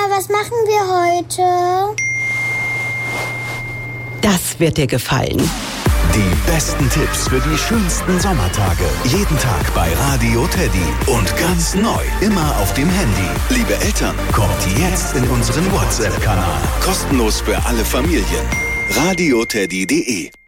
Mama, was machen wir heute? Das wird dir gefallen. Die besten Tipps für die schönsten Sommertage. Jeden Tag bei Radio Teddy. Und ganz neu, immer auf dem Handy. Liebe Eltern, kommt jetzt in unseren WhatsApp-Kanal. Kostenlos für alle Familien. radioteddy.de